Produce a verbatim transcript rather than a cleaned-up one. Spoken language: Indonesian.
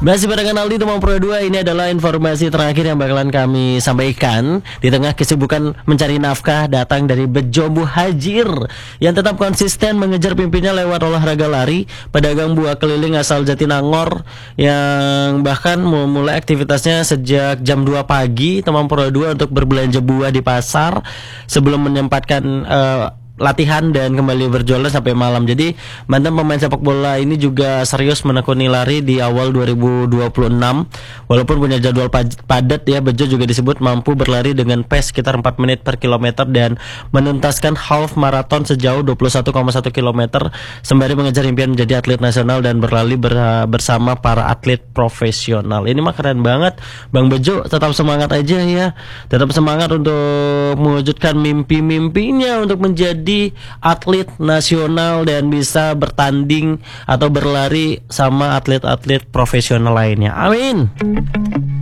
Masih barengan Aldi Demam Pro dua, ini adalah informasi terakhir yang bakalan kami sampaikan di tengah kesibukan mencari nafkah datang dari Bejo Muhajir yang tetap konsisten mengejar mimpinya lewat olahraga lari. Pedagang buah keliling asal Jatinangor yang bahkan memulai aktivitasnya sejak jam dua pagi Demam Pro dua untuk berbelanja buah di pasar sebelum menyempatkan uh, latihan dan kembali berjualan sampai malam. Jadi mantan pemain sepak bola ini juga serius menekuni lari di awal dua ribu dua puluh enam. Walaupun punya jadwal padat ya, Bejo juga disebut mampu berlari dengan pace sekitar empat menit per kilometer dan menuntaskan half marathon sejauh dua puluh satu koma satu kilometer sembari mengejar impian menjadi atlet nasional dan berlari ber- bersama para atlet profesional. Ini mah keren banget. Bang Bejo tetap semangat aja ya. Tetap semangat untuk mewujudkan mimpi-mimpinya untuk menjadi di atlet nasional dan bisa bertanding atau berlari sama atlet-atlet profesional lainnya. Amin.